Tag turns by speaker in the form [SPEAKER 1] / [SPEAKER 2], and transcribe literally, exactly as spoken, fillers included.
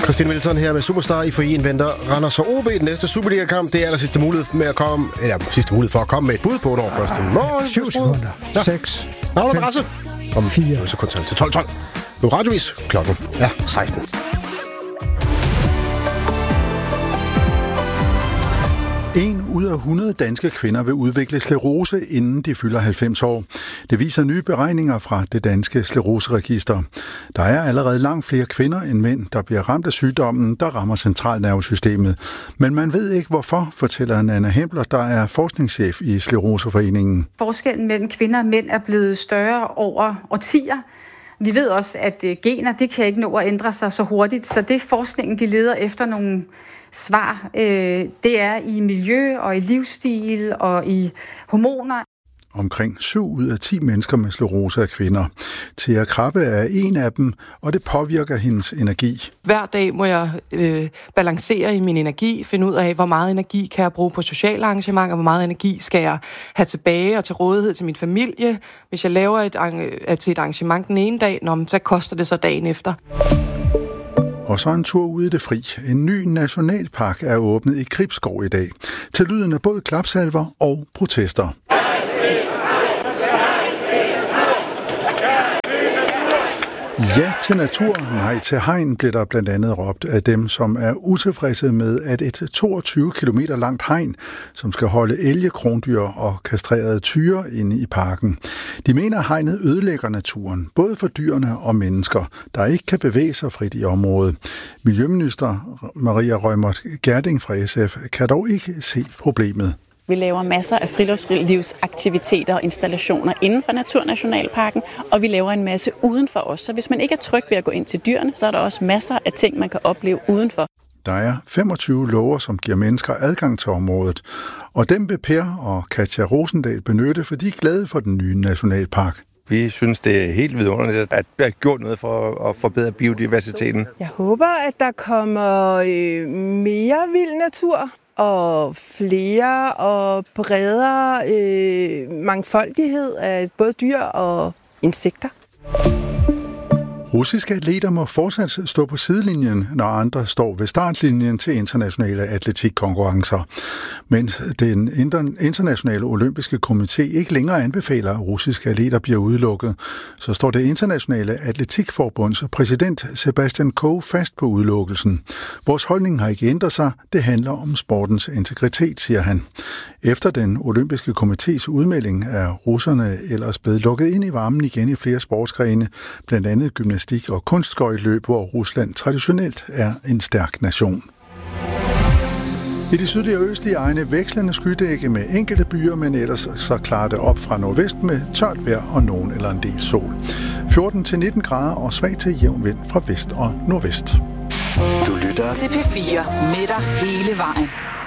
[SPEAKER 1] Christine Wilson her med Superstar. I forien venter Randers og O B. Den næste Superliga-kamp, det er der sidste mulighed med at komme, eller sidste mulighed for at komme med et bud på det over første morgen.
[SPEAKER 2] syv sekunder.
[SPEAKER 1] Ja.
[SPEAKER 2] seks.
[SPEAKER 1] Navn og adresse. Om
[SPEAKER 2] fire.
[SPEAKER 1] Så kun til tolv tolv. Nu radiovis. Klokken er seksten.
[SPEAKER 3] En ud af hundrede danske kvinder vil udvikle sklerose, inden de fylder halvfems år. Det viser nye beregninger fra det danske skleroseregister. Der er allerede langt flere kvinder end mænd, der bliver ramt af sygdommen, der rammer centralnervesystemet. Men man ved ikke hvorfor, fortæller Nanna Hempler, der er forskningschef i Skleroseforeningen.
[SPEAKER 4] Forskellen mellem kvinder og mænd er blevet større over årtier. Vi ved også, at gener det kan ikke nå at ændre sig så hurtigt, så det forskningen de leder efter nogle svar, øh, det er i miljø og i livsstil og i hormoner.
[SPEAKER 3] Omkring syv ud af ti mennesker med sklerose er kvinder. Thea Krabbe er en af dem, og det påvirker hendes energi.
[SPEAKER 5] Hver dag må jeg øh, balancere i min energi, finde ud af, hvor meget energi kan jeg bruge på sociale arrangementer, hvor meget energi skal jeg have tilbage og til rådighed til min familie. Hvis jeg laver et, øh, til et arrangement den ene dag, nå, så koster det så dagen efter.
[SPEAKER 3] Og så en tur ude i det fri. En ny nationalpark er åbnet i Gribskov i dag. Til lyden af både klapsalver og protester. Ja til natur, nej til hegn, blev der blandt andet råbt af dem, som er utilfredse med, at et toogtyve kilometer langt hegn, som skal holde elge, krondyr og kastrerede tyre inde i parken. De mener, at hegnet ødelægger naturen, både for dyrene og mennesker, der ikke kan bevæge sig frit i området. Miljøminister Maria Reumert Gjerding fra S F kan dog ikke se problemet.
[SPEAKER 6] Vi laver masser af friluftslivsaktiviteter og installationer inden for Naturnationalparken, og vi laver en masse udenfor os. Så hvis man ikke er tryg ved at gå ind til dyrene, så er der også masser af ting, man kan opleve udenfor.
[SPEAKER 3] Der er femogtyve lover, som giver mennesker adgang til området, og dem vil Per og Katja Rosendal benytte, for de er glade for den nye nationalpark.
[SPEAKER 7] Vi synes, det er helt vidunderligt, at der er gjort noget for at forbedre biodiversiteten.
[SPEAKER 8] Jeg håber, at der kommer øh, mere vild natur og flere og bredere øh, mangfoldighed af både dyr og insekter.
[SPEAKER 3] Russiske atleter må fortsat stå på sidelinjen, når andre står ved startlinjen til internationale atletikkonkurrencer. Mens den internationale olympiske komité ikke længere anbefaler, at russiske atleter bliver udelukket, så står det internationale atletikforbunds præsident Sebastian Coe fast på udelukkelsen. Vores holdning har ikke ændret sig. Det handler om sportens integritet, siger han. Efter den olympiske komités udmelding er russerne ellers blevet lukket ind i varmen igen i flere sportsgrene, blandt andet gymnastik og kunstskøjteløb, hvor Rusland traditionelt er en stærk nation. I de sydlige og østlige egne vekslende skydække med enkelte byer, men ellers så klarer det op fra nordvest med tørt vejr og nogen eller en del sol. fjorten til nitten grader og svag til jævn vind fra vest og nordvest.
[SPEAKER 9] Du lytter til P fire med dig hele vejen.